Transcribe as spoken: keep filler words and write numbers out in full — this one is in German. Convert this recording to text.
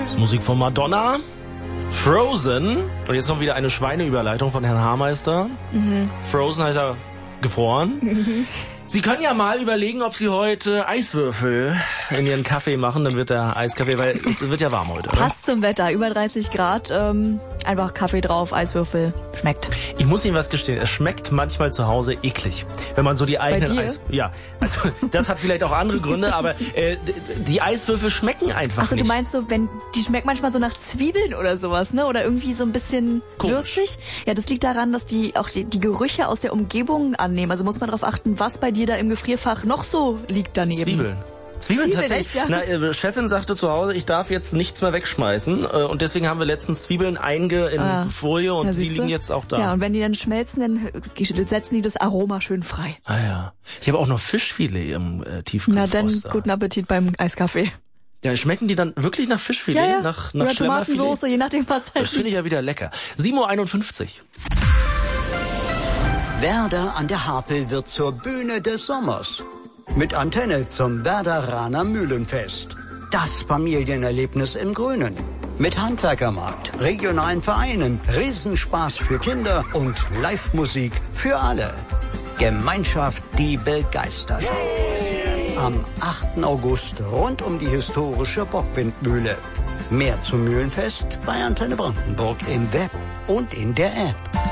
Das ist Musik von Madonna. Frozen. Und jetzt kommt wieder eine Schweineüberleitung von Herrn Haarmeister. Mhm. Frozen heißt ja gefroren. Mhm. Sie können ja mal überlegen, ob Sie heute Eiswürfel in Ihren Kaffee machen. Dann wird der Eiskaffee, weil es wird ja warm heute. Passt zum Wetter, über dreißig Grad. Ähm, einfach Kaffee drauf, Eiswürfel. Schmeckt. Ich muss Ihnen was gestehen, es schmeckt manchmal zu Hause eklig. Wenn man so die eigenen Bei dir? Eis... Ja, also das hat vielleicht auch andere Gründe, aber äh, die Eiswürfel schmecken einfach Ach so, nicht. du meinst so, wenn die schmeckt manchmal so nach Zwiebeln oder sowas, ne? Oder irgendwie so ein bisschen Komisch. würzig. Ja, das liegt daran, dass die auch die, die Gerüche aus der Umgebung annehmen. Also muss man darauf achten, was bei dir da im Gefrierfach noch so liegt daneben. Zwiebeln. Zwiebeln, Zwiebeln, tatsächlich. echt, ja? Na, ihre Chefin sagte zu Hause, ich darf jetzt nichts mehr wegschmeißen. Äh, und deswegen haben wir letztens Zwiebeln einge in Ah. Folie und Ja, die siehste? liegen jetzt auch da. Ja, und wenn die dann schmelzen, dann setzen die das Aroma schön frei. Ah ja. Ich habe auch noch Fischfilet im äh, Na Tiefkühlfroster. dann, guten Appetit beim Eiskaffee. Ja, schmecken die dann wirklich nach Fischfilet? Ja, ja. Nach, nach Oder Schlemmerfilet? Tomatensoße, je nachdem, was halt Das finde ich ja wieder lecker. sieben Uhr einundfünfzig. Werder an der Havel wird zur Bühne des Sommers. Mit Antenne zum Werderaner Mühlenfest. Das Familienerlebnis im Grünen. Mit Handwerkermarkt, regionalen Vereinen, Riesenspaß für Kinder und Live-Musik für alle. Gemeinschaft, die begeistert. Am achten August rund um die historische Bockwindmühle. Mehr zum Mühlenfest bei Antenne Brandenburg im Web und in der App.